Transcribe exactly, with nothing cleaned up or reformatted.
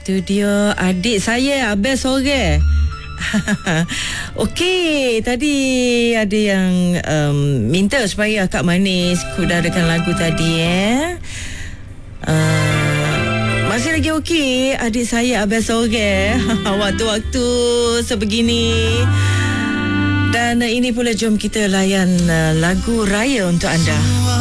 itu dia adik saya Abel Sore. Okey, tadi ada yang um, minta supaya Kak Manis kudarkan lagu tadi eh. Uh, masih lagi okey adik saya Abel Sore. Waktu-waktu sebegini. Dan uh, ini pula jom kita layan uh, lagu raya untuk anda.